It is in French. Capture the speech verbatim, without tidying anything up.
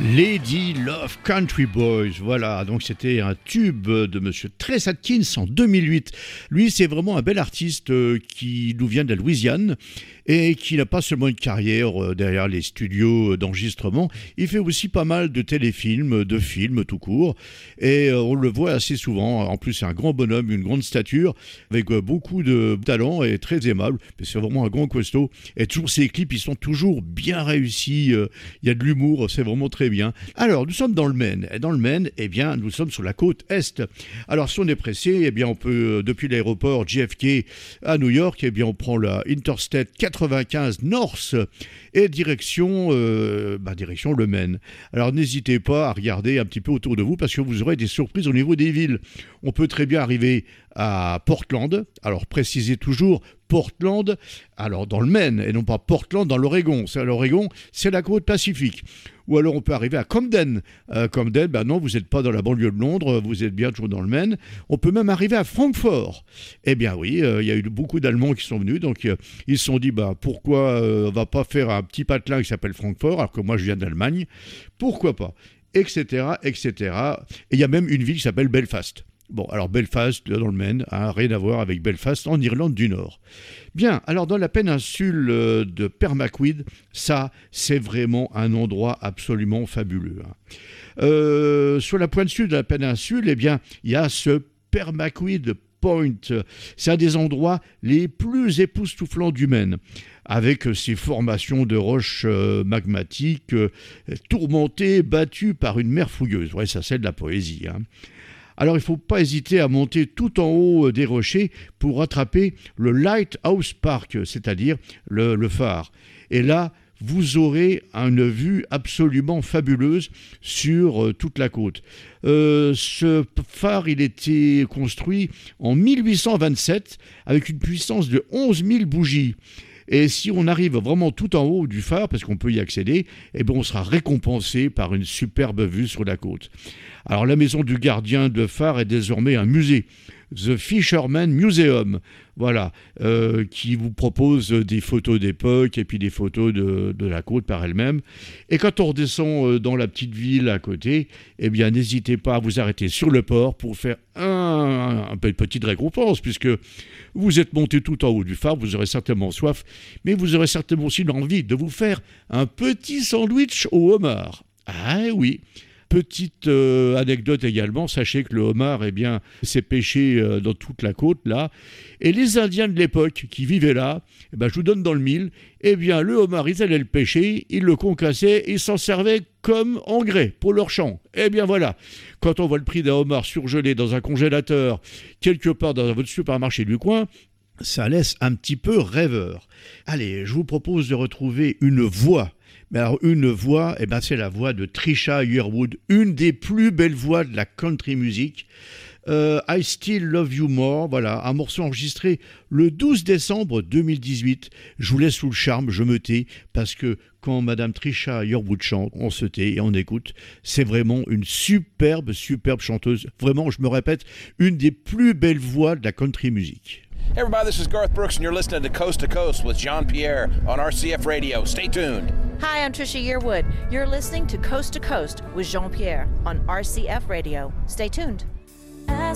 Lady Love Country Boys, voilà, donc c'était un tube de Monsieur Tress Atkins en deux mille huit. Lui, c'est vraiment un bel artiste euh, qui nous vient de la Louisiane et qui n'a pas seulement une carrière euh, derrière les studios d'enregistrement, il fait aussi pas mal de téléfilms, de films tout court, et euh, on le voit assez souvent. En plus, c'est un grand bonhomme, une grande stature, avec euh, beaucoup de talent et très aimable, mais c'est vraiment un grand costaud, et toujours ses clips, ils sont toujours bien réussis, euh, il y a de l'humour, c'est vraiment très bien. Alors, nous sommes dans le Maine, et dans le Maine, eh bien, nous sommes sur la côte Est. Alors, si on est pressé, eh bien, on peut, euh, depuis l'aéroport J F K à New York, eh bien, on prend la Interstate quatre-vingt-quinze North et direction, euh, bah, direction le Maine. Alors, n'hésitez pas à regarder un petit peu autour de vous parce que vous aurez des surprises au niveau des villes. On peut très bien arriver à Portland. Alors, précisez toujours Portland, alors dans le Maine, et non pas Portland dans l'Oregon. C'est, l'Oregon, c'est la côte Pacifique. Ou alors on peut arriver à Camden. Euh, Camden, ben non, vous n'êtes pas dans la banlieue de Londres, vous êtes bien toujours dans le Maine. On peut même arriver à Francfort. Eh bien oui, euh, il y a eu beaucoup d'Allemands qui sont venus, donc euh, ils se sont dit, bah, pourquoi euh, on ne va pas faire un petit patelin qui s'appelle Francfort, alors que moi je viens d'Allemagne, pourquoi pas, etc., et cetera. Et il y a même une ville qui s'appelle Belfast. Bon, alors Belfast, dans le Maine, hein, rien à voir avec Belfast en Irlande du Nord. Bien, alors dans la péninsule de Pemaquid, ça, c'est vraiment un endroit absolument fabuleux. Hein. Euh, sur la pointe sud de la péninsule, eh bien, il y a ce Pemaquid Point. C'est un des endroits les plus époustouflants du Maine, avec ces formations de roches euh, magmatiques, euh, tourmentées, battues par une mer fougueuse. Ouais, ça, c'est de la poésie, hein. Alors il ne faut pas hésiter à monter tout en haut des rochers pour attraper le Lighthouse Park, c'est-à-dire le, le phare. Et là, vous aurez une vue absolument fabuleuse sur euh, toute la côte. Euh, ce phare, il était construit en mille huit cent vingt-sept avec une puissance de onze mille bougies. Et si on arrive vraiment tout en haut du phare, parce qu'on peut y accéder, eh bien on sera récompensé par une superbe vue sur la côte. Alors la maison du gardien de phare est désormais un musée, The Fisherman Museum, voilà, euh, qui vous propose des photos d'époque et puis des photos de, de la côte par elle-même. Et quand on redescend dans la petite ville à côté, eh bien n'hésitez pas à vous arrêter sur le port pour faire un, un peu de petite récompense, puisque vous êtes monté tout en haut du phare, vous aurez certainement soif, mais vous aurez certainement aussi l'envie de vous faire un petit sandwich au homard. Ah oui. Petite euh, anecdote également, sachez que le homard, eh bien, c'est pêché euh, dans toute la côte, là. Et les Indiens de l'époque qui vivaient là, eh ben, je vous donne dans le mille, eh bien, le homard, ils allaient le pêcher, ils le concassaient, ils s'en servaient comme engrais pour leur champ. Eh bien, voilà. Quand on voit le prix d'un homard surgelé dans un congélateur, quelque part dans votre supermarché du coin, ça laisse un petit peu rêveur. Allez, je vous propose de retrouver une voix. Mais alors, une voix, eh ben, c'est la voix de Trisha Yearwood, une des plus belles voix de la country music. Euh, I Still Love You More, voilà, un morceau enregistré le douze décembre deux mille dix-huit. Je vous laisse sous le charme, je me tais, parce que quand Madame Trisha Yearwood chante, on se tait et on écoute. C'est vraiment une superbe, superbe chanteuse. Vraiment, je me répète, une des plus belles voix de la country music. Hey everybody, this is Garth Brooks and you're listening to Coast to Coast with Jean-Pierre on R C F Radio. Stay tuned. Hi, I'm Trisha Yearwood. You're listening to Coast to Coast with Jean-Pierre on R C F Radio. Stay tuned.